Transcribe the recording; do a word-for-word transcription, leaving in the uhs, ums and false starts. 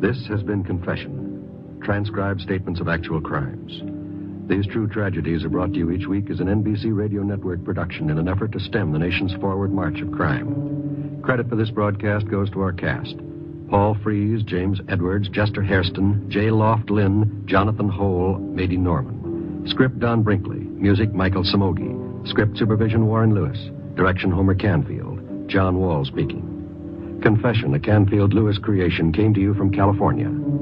This has been Confession, transcribed statements of actual crimes. These true tragedies are brought to you each week as an N B C Radio Network production in an effort to stem the nation's forward march of crime. Credit for this broadcast goes to our cast: Paul Frees, James Edwards, Jester Hairston, J. Loft Lynn, Jonathan Hole, Mady Norman. Script Don Brinkley. Music Michael Samogi. Script supervision Warren Lewis. Direction Homer Canfield. John Wall speaking. Confession, a Canfield Lewis creation, came to you from California.